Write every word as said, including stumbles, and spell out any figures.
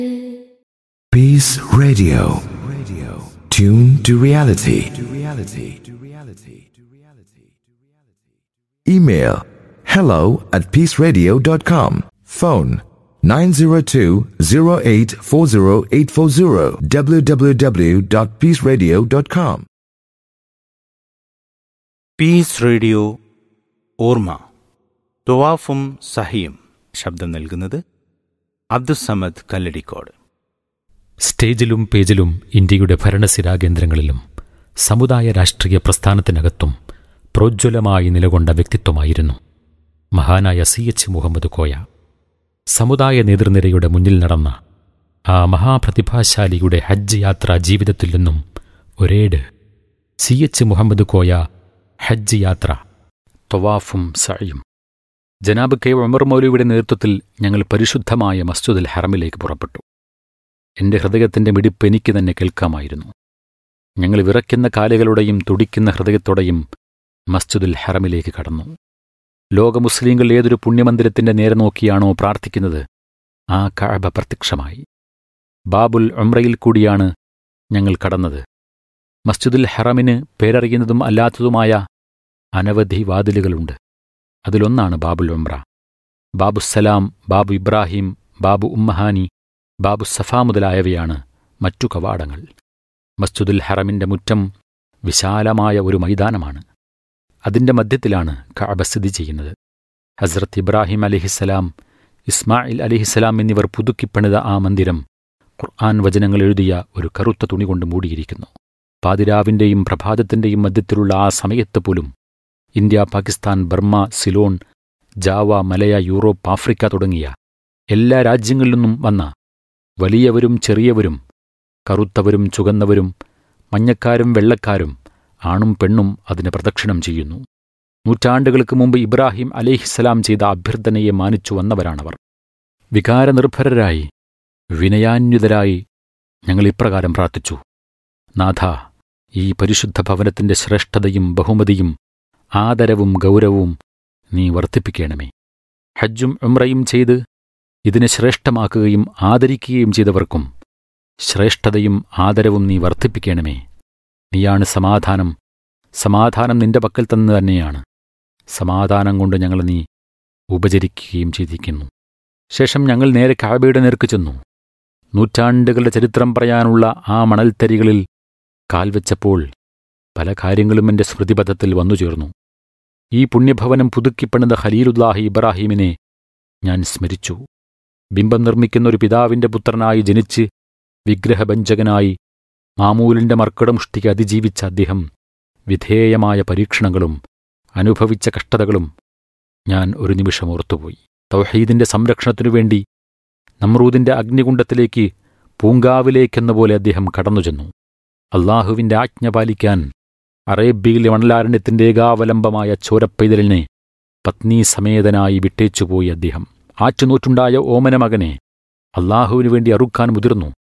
Peace Radio. Radio. Tune to reality. To reality. To reality. To reality. Email hello at peaceradio dot com. Phone nine zero two zero eight four zero eight four zero. w w w dot peace radio dot com. Piece radio ഓർമ്മ ത്വവാഫും സഹിയും ശബ്ദം നൽകുന്നത് അബ്ദുസ്സമദ് കല്ലടിക്കോട്. സ്റ്റേജിലും പേജിലും ഇന്ത്യയുടെ ഭരണസിരാകേന്ദ്രങ്ങളിലും സമുദായ രാഷ്ട്രീയ പ്രസ്ഥാനത്തിനകത്തും പ്രോജ്വലമായി നിലകൊണ്ട വ്യക്തിത്വമായിരുന്നു മഹാനായ C H Muhammad Koya. സമുദായ നേതൃനിരയുടെ മുന്നിൽ നടന്ന ആ മഹാപ്രതിഭാശാലിയുടെ ഹജ്ജ് യാത്രാ ജീവിതത്തിൽ നിന്നും ഒരേട്. സി എച്ച് മുഹമ്മദ് കോയ ഹജ്ജ് യാത്ര, ത്വവാഫും സഅയും. ജനാബ് കെ ഉമർ മൗലവിയുടെ നേതൃത്വത്തിൽ ഞങ്ങൾ പരിശുദ്ധമായ മസ്ജിദുൽ ഹറമിലേക്ക് പുറപ്പെട്ടു. എന്റെ ഹൃദയത്തിന്റെ മിടിപ്പ് എനിക്ക് തന്നെ കേൾക്കാമായിരുന്നു. ഞങ്ങൾ വിറയ്ക്കുന്ന കാലുകളുടെയും തുടിക്കുന്ന ഹൃദയത്തോടെയും മസ്ജിദുൽ ഹറമിലേക്ക് കടന്നു. ലോക മുസ്ലിങ്ങൾ ഏതൊരു പുണ്യമന്ദിരത്തിന്റെ നേരെ നോക്കിയാണോ പ്രാർത്ഥിക്കുന്നത്, ആ കഅബ പ്രത്യക്ഷമായി. ബാബുൽ ഉംറയിൽ കൂടിയാണ് ഞങ്ങൾ കടന്നത്. മസ്ജിദുൽ ഹറമിന് പേരറിയുന്നതും അല്ലാത്തതുമായ അനവധി വാതിലുകളുണ്ട്. അതിലൊന്നാണ് ബാബുൽ ഉംറ. ബാബുസ്സലാം, ബാബു ഇബ്രാഹിം, ബാബു ഉമ്മഹാനി, ബാബു സഫ മുതലായവയാണ് മറ്റു കവാടങ്ങൾ. മസ്ജിദുൽ ഹറമിന്റെ മുറ്റം വിശാലമായ ഒരു മൈതാനമാണ്. അതിന്റെ മധ്യത്തിലാണ് കഅബ സ്ഥിതി ചെയ്യുന്നത്. ഹസ്രത്ത് ഇബ്രാഹിം അലിഹിസ്സലാം, ഇസ്മായിൽ അലിഹിസ്സലാം എന്നിവർ പുതുക്കിപ്പണിത ആ മന്ദിരം ഖുർആൻ വചനങ്ങൾ എഴുതിയ ഒരു കറുത്ത തുണി കൊണ്ട് മൂടിയിരിക്കുന്നു. പാതിരാവിന്റെയും പ്രഭാതത്തിന്റെയും മധ്യത്തിലുള്ള ആ സമയത്ത് പോലും India, Pakistan, Burma, Ceylon, Java, മലയ, യൂറോപ്പ്, ആഫ്രിക്ക തുടങ്ങിയ എല്ലാ രാജ്യങ്ങളിൽ നിന്നും വന്ന വലിയവരും ചെറിയവരും, കറുത്തവരും ചുവന്നവരും, മഞ്ഞക്കാരും വെള്ളക്കാരും, ആണും പെണ്ണും അതിന് പ്രദക്ഷിണം ചെയ്യുന്നു. നൂറ്റാണ്ടുകൾക്ക് മുമ്പ് ഇബ്രാഹിം അലൈഹിസ്സലാം ചെയ്ത അഭ്യർത്ഥനയെ മാനിച്ചു വന്നവരാണവർ. വികാരനിർഭരരായി, വിനയാന്വിതരായി ഞങ്ങൾ ഇപ്രകാരം പ്രാർത്ഥിച്ചു: നാഥ, ഈ പരിശുദ്ധ ഭവനത്തിന്റെ ശ്രേഷ്ഠതയും ബഹുമതിയും ആദരവും ഗൗരവവും നീ വർദ്ധിപ്പിക്കണമേ. ഹജ്ജും ഉംറയും ചെയ്ത് ഇതിനെ ശ്രേഷ്ഠമാക്കുകയും ആദരിക്കുകയും ചെയ്തവർക്കും ശ്രേഷ്ഠതയും ആദരവും നീ വർദ്ധിപ്പിക്കണമേ. നീയാണ് സമാധാനം. സമാധാനം നിന്റെ പക്കൽ തന്നെ തന്നെയാണ്. സമാധാനം കൊണ്ട് ഞങ്ങൾ നീ ഉപചരിക്കുകയും ചെയ്തിരിക്കുന്നു. ശേഷം ഞങ്ങൾ നേരെ കഅബയുടെ നേർക്ക് ചെന്നു. നൂറ്റാണ്ടുകളുടെ ചരിത്രം പറയാനുള്ള ആ മണൽത്തരികളിൽ കാൽവെച്ചപ്പോൾ പല കാര്യങ്ങളും എൻ്റെ സ്മൃതിപഥത്തിൽ വന്നുചേർന്നു. ഈ പുണ്യഭവനം പുതുക്കിപ്പണിത ഖലീലുല്ലാഹി ഇബ്രാഹീമിനെ ഞാൻ സ്മരിച്ചു. ബിംബം നിർമ്മിക്കുന്ന ഒരു പിതാവിന്റെ പുത്രനായി ജനിച്ച് വിഗ്രഹഭഞ്ജകനായി മാമൂലിന്റെ മർക്കടമുഷ്ടിക്ക് അതിജീവിച്ച അദ്ദേഹം വിധേയമായ പരീക്ഷണങ്ങളും അനുഭവിച്ച കഷ്ടതകളും ഞാൻ ഒരു നിമിഷം ഓർത്തുപോയി. തൗഹീദിന്റെ സംരക്ഷണത്തിനുവേണ്ടി നമ്രൂദിന്റെ അഗ്നികുണ്ഡത്തിലേക്ക്, പൂങ്കാവിലേക്കെന്ന പോലെ അദ്ദേഹം കടന്നുചെന്നു. അള്ളാഹുവിന്റെ ആജ്ഞ പാലിക്കാൻ അറേബ്യയിലെ മണലാരണ്യത്തിന്റെ ഏകാവലംബമായ ചോരപ്പൈതലിനെ പത്നീസമേതനായി വിട്ടേച്ചുപോയി അദ്ദേഹം. ആറ്റുനൂറ്റുണ്ടായ ഓമന മകനെ അള്ളാഹുവിനു വേണ്ടി അറുക്കാൻ മുതിർന്നു.